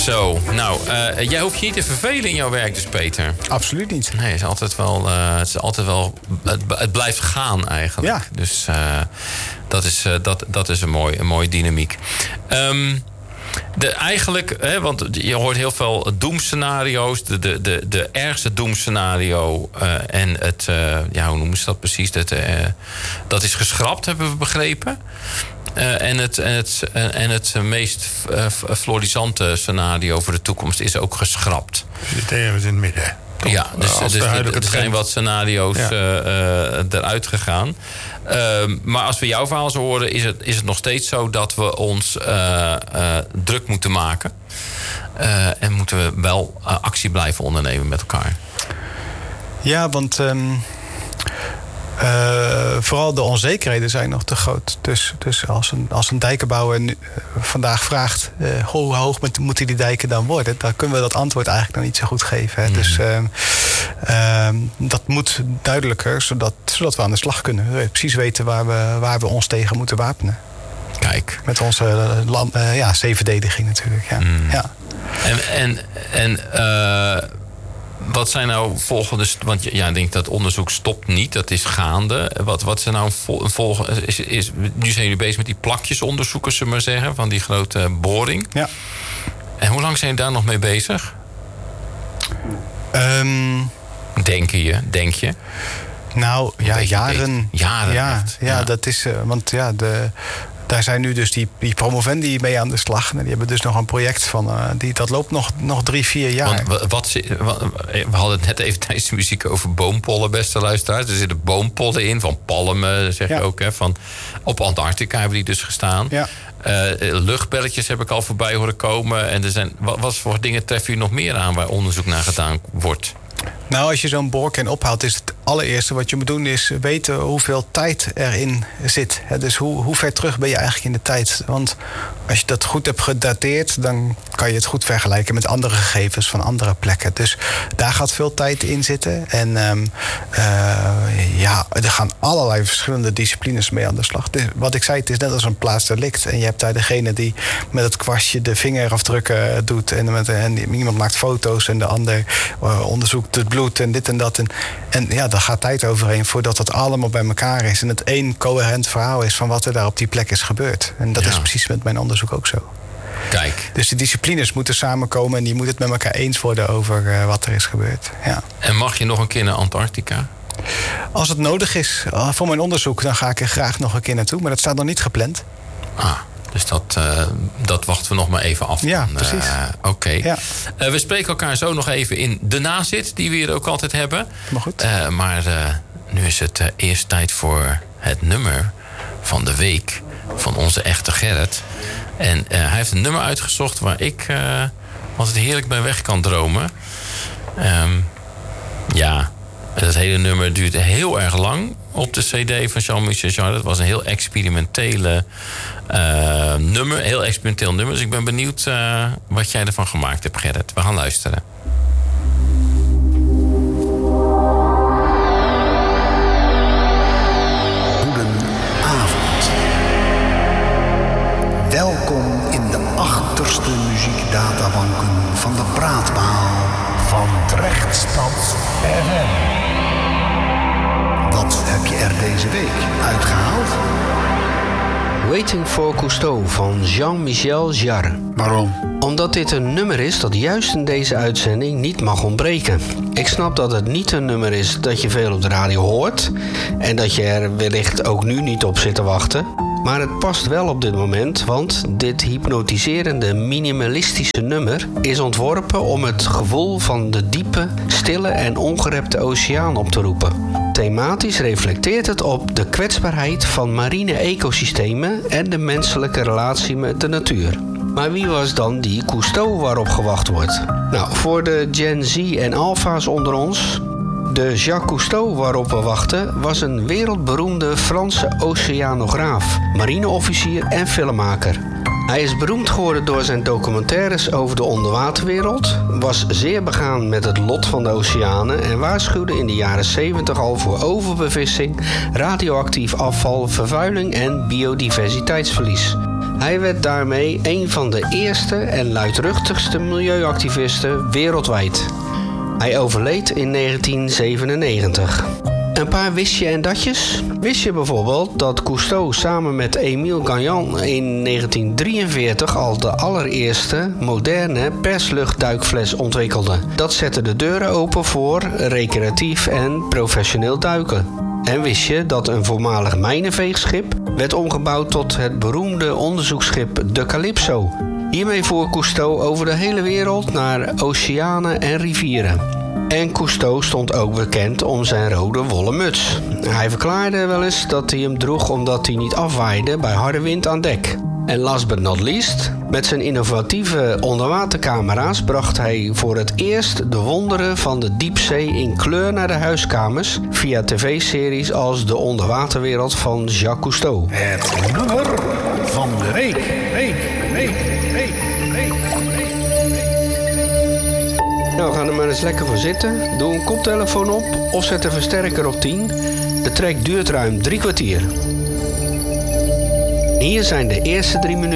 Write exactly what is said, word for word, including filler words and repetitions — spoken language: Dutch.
Zo, nou, uh, jij hoeft je niet te vervelen in jouw werk dus, Peter. Absoluut niet. Nee, het is altijd wel, uh, het, is altijd wel het, het blijft gaan eigenlijk. Ja. Dus uh, dat, is, uh, dat, dat is een, mooi, een mooie dynamiek. Um, De, eigenlijk, hè, want je hoort heel veel doemscenario's. De, de, de, de ergste doemscenario uh, en het, uh, ja, hoe noemen ze dat precies? Dat, uh, dat is geschrapt, hebben we begrepen. Uh, en, het, en, het, en het meest uh, florisante scenario voor de toekomst is ook geschrapt. We zitten ergens in het midden. Toch? Ja, dus, dus er, er zijn wat scenario's ja. uh, uh, eruit gegaan. Uh, maar als we jouw verhaal zo horen, is het, is het nog steeds zo dat we ons uh, uh, druk moeten maken. Uh, en moeten we wel uh, actie blijven ondernemen met elkaar. Ja, want um, uh, vooral de onzekerheden zijn nog te groot. Dus, dus als, een, als een dijkenbouwer nu, uh, vandaag vraagt uh, hoe hoog moet, moeten die dijken dan worden, dan kunnen we dat antwoord eigenlijk nog niet zo goed geven. Hè? Mm. Dus uh, uh, dat moet duidelijker, zodat, zodat we aan de slag kunnen. We precies weten waar we, waar we ons tegen moeten wapenen. Kijk. Met onze uh, land, uh, ja, zeeverdediging natuurlijk. Ja. Mm. Ja. En, en, en uh, wat zijn nou volgende... Want ja, ik denk dat onderzoek stopt niet, dat is gaande. Wat, wat zijn nou een volgende... Is, is, nu zijn jullie bezig met die plakjesonderzoeken, zullen we maar zeggen, van die grote boring. Ja. En hoe lang zijn jullie daar nog mee bezig? Um, Denken je, denk je? Nou, ja, jaren. Jaren, ja, echt. Ja, ja, dat is... Uh, want ja, de... Daar zijn nu dus die, die promovendi mee aan de slag. En die hebben dus nog een project van... Uh, die, dat loopt nog, nog drie, vier jaar. Want wat, wat, we hadden het net even tijdens de muziek over boompollen, beste luisteraars. Er zitten boompollen in, van palmen, zeg je ja. ook. Hè, van, op Antarctica hebben die dus gestaan. Ja. Uh, luchtbelletjes heb ik al voorbij horen komen. En er zijn, wat, wat voor dingen treffen u nog meer aan waar onderzoek naar gedaan wordt? Nou, als je zo'n boorkern ophaalt, is het allereerste wat je moet doen is weten hoeveel tijd erin zit. Dus hoe, hoe ver terug ben je eigenlijk in de tijd? Want als je dat goed hebt gedateerd, dan kan je het goed vergelijken met andere gegevens van andere plekken. Dus daar gaat veel tijd in zitten. En um, uh, ja, er gaan allerlei verschillende disciplines mee aan de slag. Dus wat ik zei, het is net als een plaatsdelict. En je hebt daar degene die met het kwastje de vingerafdrukken doet. En, met, en iemand maakt foto's en de ander uh, onderzoekt het bloed en dit en dat. En, en ja, daar gaat tijd overheen voordat dat allemaal bij elkaar is. En het één coherent verhaal is van wat er daar op die plek is gebeurd. En dat ja. is precies met mijn onderzoek ook zo. Kijk. Dus de disciplines moeten samenkomen en die moeten het met elkaar eens worden over uh, wat er is gebeurd. Ja. En mag je nog een keer naar Antarctica? Als het nodig is uh, voor mijn onderzoek, dan ga ik er graag nog een keer naartoe. Maar dat staat nog niet gepland. Ah. Dus dat, uh, dat wachten we nog maar even af. Ja, precies. Uh, Oké. Okay. Ja. Uh, we spreken elkaar zo nog even in de nazit, die we hier ook altijd hebben. Maar goed. Uh, maar uh, nu is het uh, eerst tijd voor het nummer van de week van onze echte Gerrit. En uh, hij heeft een nummer uitgezocht waar ik uh, altijd heerlijk bij weg kan dromen. Um, ja, het hele nummer duurt heel erg lang op de cd van Jean-Michel Jarre. Het was een heel experimentele uh, nummer, heel experimenteel nummer. Dus ik ben benieuwd uh, wat jij ervan gemaakt hebt, Gerrit. We gaan luisteren. Goedenavond. Welkom in de achterste muziekdatabanken van de praatbaal van Drechtstad R M. Wat heb je er deze week uitgehaald? Waiting for Cousteau van Jean-Michel Jarre. Waarom? Omdat dit een nummer is dat juist in deze uitzending niet mag ontbreken. Ik snap dat het niet een nummer is dat je veel op de radio hoort en dat je er wellicht ook nu niet op zit te wachten. Maar het past wel op dit moment, want dit hypnotiserende minimalistische nummer is ontworpen om het gevoel van de diepe, stille en ongerepte oceaan op te roepen. Thematisch reflecteert het op de kwetsbaarheid van marine ecosystemen en de menselijke relatie met de natuur. Maar wie was dan die Cousteau waarop gewacht wordt? Nou, voor de Gen Z en Alpha's onder ons, de Jacques Cousteau waarop we wachten was een wereldberoemde Franse oceanograaf, marineofficier en filmmaker. Hij is beroemd geworden door zijn documentaires over de onderwaterwereld, was zeer begaan met het lot van de oceanen en waarschuwde in de jaren zeventig al voor overbevissing, radioactief afval, vervuiling en biodiversiteitsverlies. Hij werd daarmee een van de eerste en luidruchtigste milieuactivisten wereldwijd. Hij overleed in negentien zevenennegentig. Een paar wist je en datjes? Wist je bijvoorbeeld dat Cousteau samen met Émile Gagnan in negentien drieënveertig al de allereerste moderne persluchtduikfles ontwikkelde? Dat zette de deuren open voor recreatief en professioneel duiken. En wist je dat een voormalig mijnenveegschip werd omgebouwd tot het beroemde onderzoeksschip de Calypso? Hiermee voer Cousteau over de hele wereld naar oceanen en rivieren. En Cousteau stond ook bekend om zijn rode wollen muts. Hij verklaarde wel eens dat hij hem droeg omdat hij niet afwaaide bij harde wind aan dek. En last but not least, met zijn innovatieve onderwatercamera's bracht hij voor het eerst de wonderen van de diepzee in kleur naar de huiskamers via tv-series als De Onderwaterwereld van Jacques Cousteau. Het nummer van de week. week, week, week, week, week. Nou, ga er maar eens lekker voor zitten. Doe een koptelefoon op of zet de versterker op tien. De track duurt ruim drie kwartier. Hier zijn de eerste drie minuten.